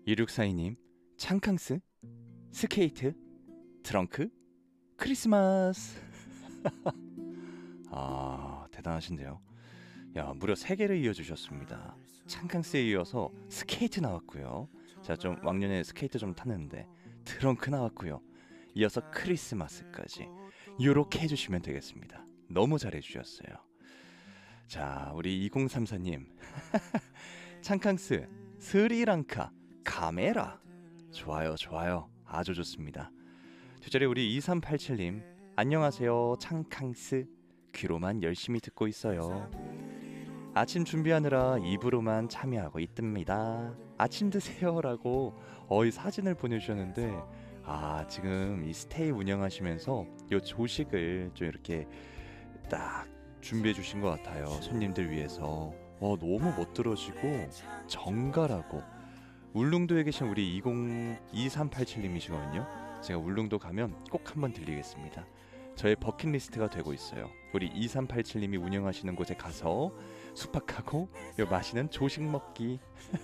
2642님, 창캉스, 스케이트, 트렁크, 크리스마스. 아, 대단하신데요. 야, 무려 3개를 이어주셨습니다. 창캉스에 이어서 스케이트 나왔고요. 자, 좀 왕년에 스케이트 좀 탔는데 트렁크 나왔고요. 이어서 크리스마스까지 요렇게 해주시면 되겠습니다. 너무 잘해주셨어요. 자, 우리 2034님, 창캉스, 스리랑카, 카메라. 좋아요, 좋아요. 아주 좋습니다. 뒷자리 우리 2387님, 안녕하세요. 창캉스, 귀로만 열심히 듣고 있어요. 아침 준비하느라 입으로만 참여하고 있답니다. 아침 드세요라고 사진을 보내주셨는데, 아, 지금 이 스테이 운영하시면서 요 조식을 좀 이렇게 딱 준비해 주신 것 같아요. 손님들 위해서. 너무 멋들어지고 정갈하고, 울릉도에 계신 우리 2387님이시거든요. 제가 울릉도 가면 꼭 한번 들리겠습니다. 저의 버킷리스트가 되고 있어요. 우리 2387님이 운영하시는 곳에 가서 숙박하고 요 맛있는 조식 먹기.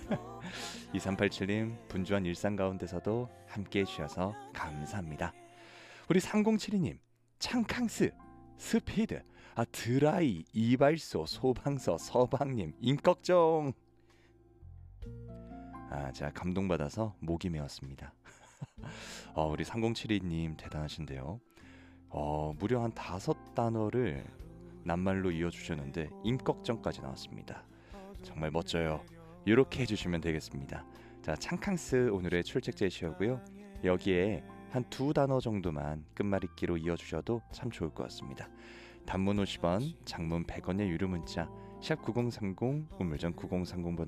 2387님, 분주한 일상 가운데서도 함께 해주셔서 감사합니다. 우리 3072님, 창캉스, 스피드, 드라이, 이발소, 소방서, 서방님, 임꺽정. 제가 감동받아서 목이 메었습니다. 우리 3072님 대단하신데요. 무려 한 5단어를 낱말로 이어주셨는데 임꺽정까지 나왔습니다. 정말 멋져요. 이렇게 해주시면 되겠습니다. 자, 창캉스 오늘의 출첵 제시어고요. 여기에 한 2단어 정도만 끝말잇기로 이어주셔도 참 좋을 것 같습니다. 단문 50원, 장문 100원의 유료 문자 샵 9030, 우물전 9030번